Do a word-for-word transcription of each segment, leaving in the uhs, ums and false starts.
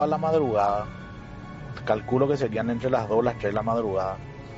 a la madrugada, calculo que serían entre las dos y las tres de la madrugada.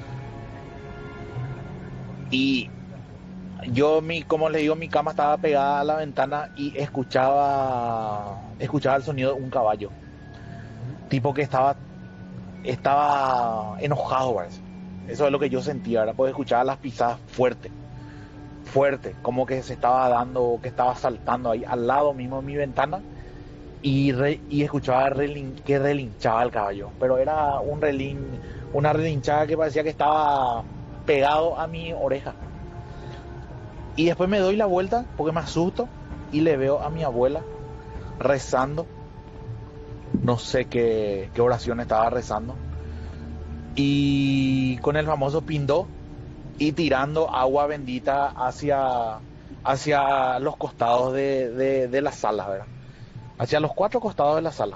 Y yo, mi, como les digo, mi cama estaba pegada a la ventana y escuchaba, escuchaba el sonido de un caballo. Tipo que estaba, estaba enojado, parece. Eso es lo que yo sentía, ¿verdad? Porque escuchaba las pisadas fuerte, fuerte, como que se estaba dando, que estaba saltando ahí al lado mismo de mi ventana. Y, re, y escuchaba relin, que relinchaba el caballo, pero era un relin, una relinchada que parecía que estaba pegado a mi oreja. Y después me doy la vuelta porque me asusto y le veo a mi abuela rezando. No sé qué, qué oración estaba rezando. Y con el famoso pindó y tirando agua bendita hacia, hacia los costados de, de, de la sala, ¿verdad? Hacia los cuatro costados de la sala.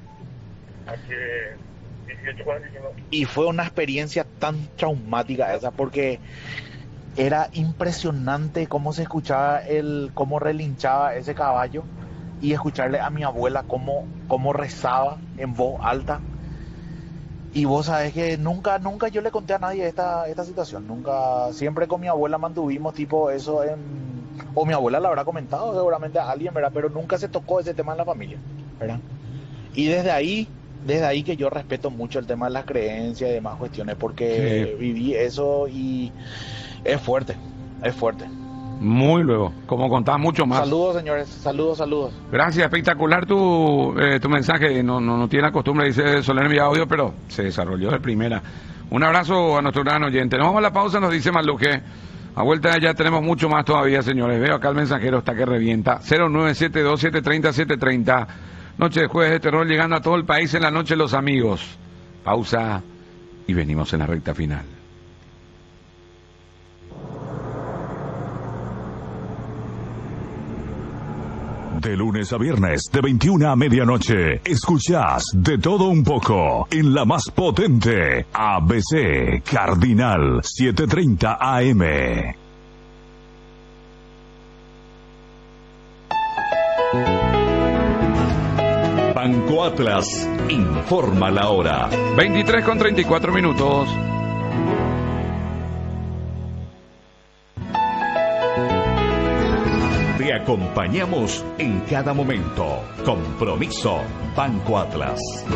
Y fue una experiencia tan traumática esa, porque era impresionante cómo se escuchaba el, cómo relinchaba ese caballo, y escucharle a mi abuela cómo, cómo rezaba en voz alta. Y vos sabés que nunca, nunca yo le conté a nadie esta, esta situación, nunca, siempre con mi abuela mantuvimos tipo eso en, o mi abuela la habrá comentado seguramente a alguien, ¿verdad? Pero nunca se tocó ese tema en la familia, ¿verdad? Y desde ahí, desde ahí que yo respeto mucho el tema de las creencias y demás cuestiones, porque sí, viví eso y es fuerte, es fuerte. Muy luego, como contás mucho más. Saludos, señores, saludos, saludos. Gracias, espectacular tu, eh, tu mensaje. No, no, no tiene la costumbre, dice Soler enviado audio, pero se desarrolló de primera. Un abrazo a nuestro gran oyente. Nos vamos a la pausa, nos dice Maluque. A vuelta ya tenemos mucho más todavía, señores. Veo acá el mensajero, está que revienta. cero nueve siete dos siete tres cero siete tres cero. Noche de Jueves de Terror llegando a todo el país en la noche, los amigos. Pausa y venimos en la recta final. De lunes a viernes, de veintiuna a medianoche, escuchás De Todo Un Poco en la más potente, A B C Cardinal setecientos treinta A M. Banco Atlas informa la hora. veintitrés con treinta y cuatro minutos. Te acompañamos en cada momento. Compromiso Banco Atlas.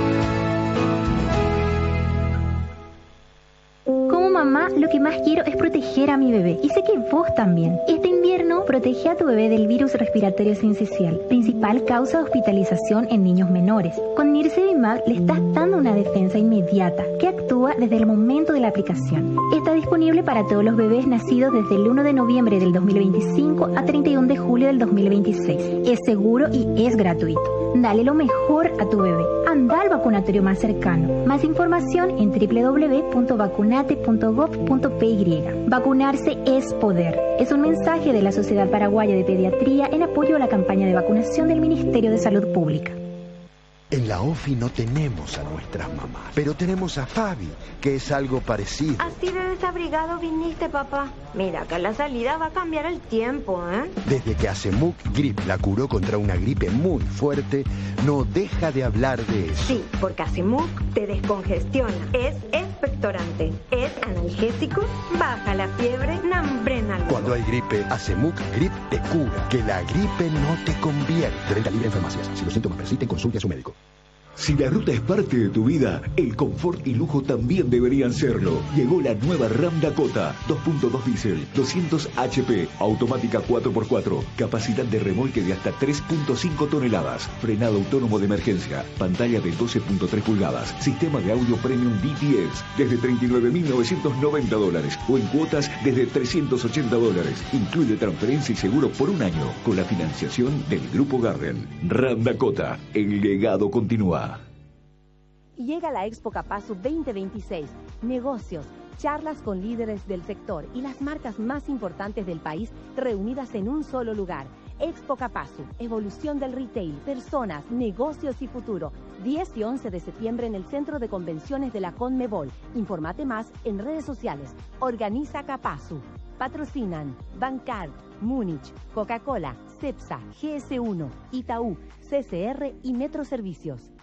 Como mamá, lo que más quiero es proteger a mi bebé. Y sé que vos también. Este invierno, protege a tu bebé del virus respiratorio sincicial, principal causa de hospitalización en niños menores. Con Nirsevimab le estás dando una defensa inmediata que actúa desde el momento de la aplicación. Está disponible para todos los bebés nacidos desde el uno de noviembre del dos mil veinticinco a treinta y uno de julio del dos mil veintiséis. Es seguro y es gratuito. Dale lo mejor a tu bebé. Anda al vacunatorio más cercano. Más información en doble u doble u doble u punto vacunate punto gov punto p y. Vacunarse es poder. Es un mensaje de la Sociedad Paraguaya de Pediatría en apoyo a la campaña de vacunación del Ministerio de Salud Pública. En la OFI no tenemos a nuestras mamás, pero tenemos a Fabi, que es algo parecido. Así de desabrigado viniste, papá. Mira, acá la salida va a cambiar el tiempo, ¿eh? Desde que Acemuk Grip la curó contra una gripe muy fuerte, no deja de hablar de eso. Sí, porque Acemuk te descongestiona, es expectorante, es analgésico, baja la fiebre, nambrena. Cuando hay gripe, Acemuk Grip te cura, que la gripe no te convierte. De venta libre en farmacias. Si los síntomas persisten, consulte a su médico. Si la ruta es parte de tu vida, el confort y lujo también deberían serlo. Llegó la nueva Ram Dakota, dos punto dos diésel, doscientos H P, automática cuatro por cuatro, capacidad de remolque de hasta tres punto cinco toneladas, frenado autónomo de emergencia, pantalla de doce punto tres pulgadas, sistema de audio premium D T S, desde treinta y nueve mil novecientos noventa dólares o en cuotas desde trescientos ochenta dólares. Incluye transferencia y seguro por un año, con la financiación del Grupo Garden. Ram Dakota, el legado continúa. Llega la Expo Capazu veinte veintiséis. Negocios, charlas con líderes del sector y las marcas más importantes del país reunidas en un solo lugar. Expo Capazu, evolución del retail, personas, negocios y futuro. diez y once de septiembre en el Centro de Convenciones de la Conmebol. Informate más en redes sociales. Organiza Capazu. Patrocinan Bancard, Múnich, Coca-Cola, Cepsa, G S uno, Itaú, C C R y Metro Servicios.